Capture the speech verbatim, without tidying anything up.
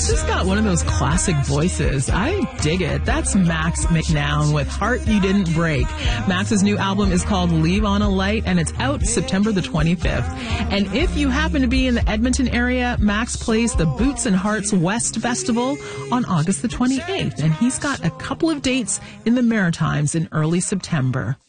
He's just got one of those classic voices. I dig it. That's Max McNown with Heart You Didn't Break. Max's new album is called Leave on a Light, and it's out September the twenty-fifth. And if you happen to be in the Edmonton area, Max plays the Boots and Hearts West Festival on August the twenty-eighth. And he's got a couple of dates in the Maritimes in early September.